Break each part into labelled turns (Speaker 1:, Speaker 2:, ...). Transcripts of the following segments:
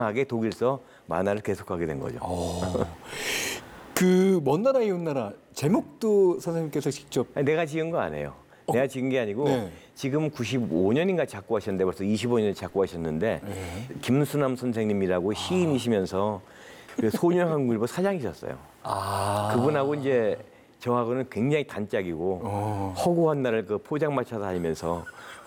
Speaker 1: 하게 독일서 만화를 계속하게 된 거죠.
Speaker 2: 그 먼 나라 이웃 나라 제목도 선생님께서 직접
Speaker 1: 아니, 내가 지은 거 아니에요. 내가 지은 게 아니고
Speaker 2: 네.
Speaker 1: 지금 95년인가 작곡하셨는데 벌써 25년 작곡하셨는데
Speaker 2: 네.
Speaker 1: 김수남 선생님이라고 시인이시면서 그 소년한국일보 사장이셨어요. 그분하고 이제 저하고는 굉장히 단짝이고 허구한 날을 그 포장마차 다니면서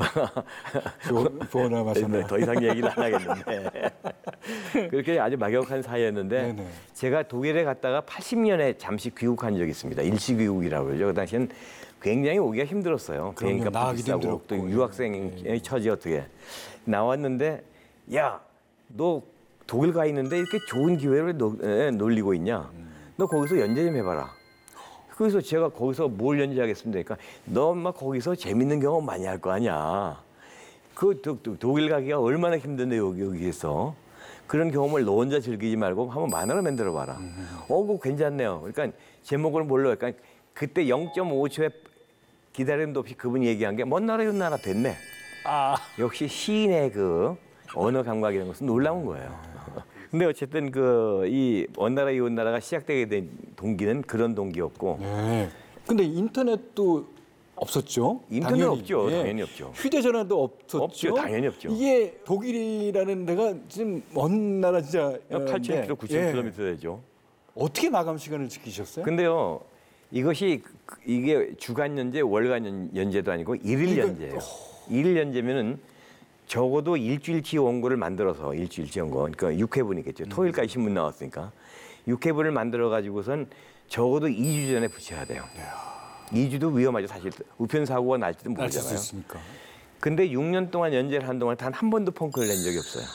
Speaker 2: 부어나 마셔나.
Speaker 1: 더 이상 얘기를 안 하겠는데 그렇게 아주 막역한 사이였는데
Speaker 2: 네네.
Speaker 1: 제가 독일에 갔다가 80년에 잠시 귀국한 적이 있습니다. 일시 귀국이라고 그러죠. 그 당시엔 굉장히 오기가 힘들었어요. 비행기값도
Speaker 2: 나가기도
Speaker 1: 비싸고
Speaker 2: 힘들었고.
Speaker 1: 또 유학생의 처지 어떻게 나왔는데 야, 너 독일 가 있는데 이렇게 좋은 기회를 놀리고 있냐? 너 거기서 연재 좀 해봐라. 그래서 제가 거기서 뭘 연재하겠습니까? 그러니까 너 엄마 거기서 재밌는 경험 많이 할 거 아니야. 그 독일 가기가 얼마나 힘든데 여기에서 그런 경험을 너 혼자 즐기지 말고 한번 만화로 만들어 봐라. 그거 괜찮네요. 그러니까 제목을 몰라요. 그러니까 그때 0.5초의 기다림도 없이 그분이 얘기한 게 먼 나라 이웃 나라 됐네. 역시 시인의 그 언어 감각이라는 것은 놀라운 거예요. 근데 어쨌든 이 먼 나라 이웃 나라가 시작되게 된 동기는 그런 동기였고.
Speaker 2: 네. 근데 인터넷도 없었죠?
Speaker 1: 인터넷
Speaker 2: 당연히.
Speaker 1: 없죠.
Speaker 2: 예.
Speaker 1: 당연히 없죠.
Speaker 2: 휴대전화도 없었죠.
Speaker 1: 없죠. 당연히 없죠.
Speaker 2: 이게 독일이라는 데가 지금 먼 나라 진짜
Speaker 1: 8,000km, 9,000km 되죠.
Speaker 2: 어떻게 마감 시간을 지키셨어요?
Speaker 1: 근데요, 이게 주간 연재, 월간 연재도 아니고 일일 연재예요. 일일 연재면은 적어도 일주일치 원고를 만들어서 일주일치 원고, 그러니까 6회분이겠죠. 토요일까지 신문 나왔으니까 6회분을 만들어 가지고선 적어도 2주 전에 붙여야 돼요. 2주도 위험하죠. 사실 우편 사고가 날지도
Speaker 2: 날 수
Speaker 1: 모르잖아요.
Speaker 2: 있으니까.
Speaker 1: 근데 6년 동안 연재를 한 동안 단 한 번도 펑크를 낸 적이 없어요.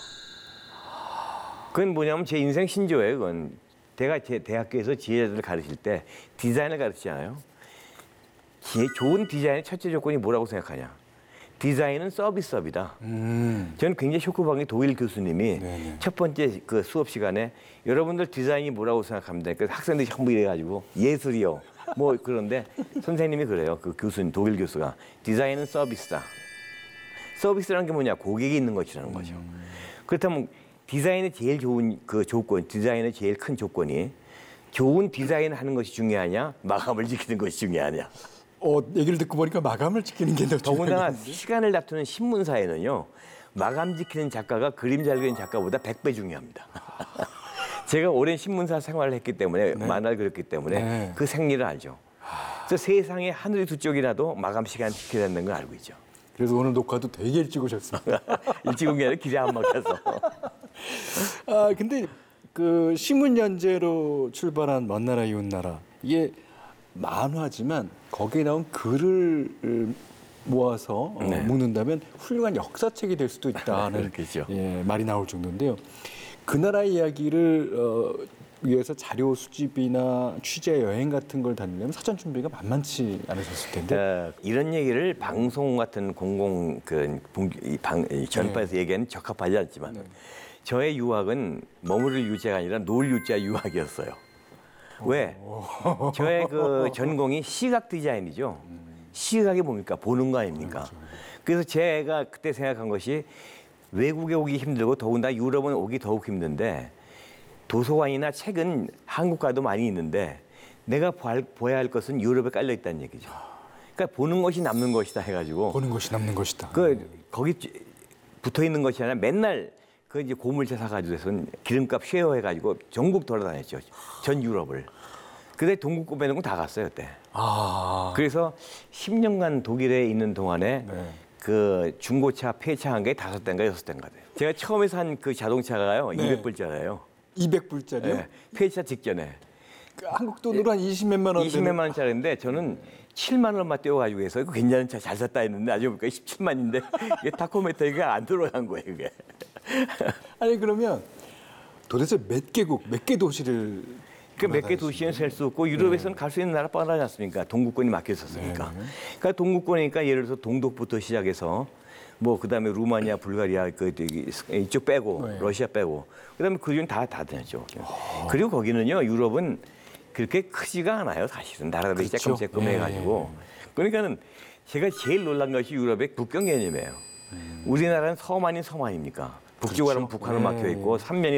Speaker 1: 그건 뭐냐면 제 인생 신조예요. 그건 제가 제 대학교에서 지혜자들을 가르칠 때 디자인을 가르치잖아요. 좋은 디자인의 첫째 조건이 뭐라고 생각하냐? 디자인은 서비스업이다. 저는 굉장히 쇼크받은 게 독일 교수님이
Speaker 2: 네네.
Speaker 1: 첫 번째 그 수업 시간에 여러분들 디자인이 뭐라고 생각합니다. 그래서 학생들이 전부 이래가지고 예술이요. 뭐 그런데 선생님이 그래요. 그 교수님, 독일 교수가 디자인은 서비스다. 서비스라는 게 뭐냐? 고객이 있는 것이라는 거죠. 그렇다면 디자인의 제일 좋은 그 조건, 디자인의 제일 큰 조건이 좋은 디자인을 하는 것이 중요하냐? 마감을 지키는 것이 중요하냐?
Speaker 2: 얘기를 듣고 보니까 마감을 지키는 게 더
Speaker 1: 더군다나
Speaker 2: 중요한데.
Speaker 1: 시간을 다투는 신문사에는요. 마감 지키는 작가가 그림 잘 그리는 작가보다 100배 중요합니다. 제가 오랜 신문사 생활을 했기 때문에 만화를 그렸기 때문에 그 생리를 알죠. 그래서 세상에 하늘이 두 쪽이라도 마감 시간 지켜야 된다는 걸 알고 있죠.
Speaker 2: 그래서 오늘 녹화도 되게 일찍 오셨습니다.
Speaker 1: 일찍 온 게 아니라 길에 안 막혀서.
Speaker 2: 근데 그 신문 연재로 출발한 먼 나라 이웃 나라 이게 만화지만 거기에 나온 글을 모아서 묶는다면 훌륭한 역사책이 될 수도 있다는
Speaker 1: 그렇겠죠.
Speaker 2: 말이 나올 정도인데요. 그 나라 이야기를 위해서 자료 수집이나 취재 여행 같은 걸 다니려면 사전 준비가 만만치 않으셨을 텐데.
Speaker 1: 이런 얘기를 방송 같은 전파에서 얘기하는 적합하지 않지만 저의 유학은 머무를 유자가 아니라 놀 유자 유학이었어요. 왜? 저의 그 전공이 시각 디자인이죠. 시각이 뭡니까? 보는 거 아닙니까? 그래서 제가 그때 생각한 것이 외국에 오기 힘들고 더군다나 유럽은 오기 더욱 힘든데 도서관이나 책은 한국 가도 많이 있는데 내가 보아야 할 것은 유럽에 깔려 있다는 얘기죠. 그러니까 보는 것이 남는 것이다 해가지고
Speaker 2: 보는 것이 남는 것이다.
Speaker 1: 거기 붙어 있는 것이 아니라 맨날 그 이제 고물차 사가지고선 기름값 쉐어해가지고 전국 돌아다녔죠. 전 유럽을. 근데 동국 빼는 건 다 갔어요 그때. 그래서 10년간 독일에 있는 동안에 그 중고차 폐차한 게 5대인가 6대인가 돼요. 제가 처음에 산 그 자동차가요 200불짜리예요.
Speaker 2: 200불짜리요?
Speaker 1: 네, 폐차 직전에.
Speaker 2: 한국 돈으로 한 20몇만 원.
Speaker 1: 20몇만 원짜리인데 저는 7만 원만 떼어가지고 해서 이거 괜찮은 차 잘 샀다 했는데 나중에 보니까 17만인데 이게 타코메터가 안 들어간 거예요 그게.
Speaker 2: 아니 그러면 도대체 몇 개 도시를
Speaker 1: 그 몇 개 도시는 셀 수 없고 유럽에서는 갈 수 있는 나라 뻔하지 않습니까? 동구권이 막혀 있었으니까. 그러니까 동구권이니까 예를 들어서 동독부터 시작해서 뭐 그다음에 루마니아, 불가리아 이쪽 빼고 러시아 빼고 그다음에 그중은 다 다녔죠. 그리고 거기는요 유럽은 그렇게 크지가 않아요 사실은 나라들이 쬐끔쬐끔해가지고. 그러니까는 제가 제일 놀란 것이 유럽의 국경 개념이에요. 우리나라는 섬 아닌 섬 아닙니까? 북쪽으로 가면
Speaker 2: 그렇죠.
Speaker 1: 북한을
Speaker 2: 네.
Speaker 1: 막혀 있고 삼면이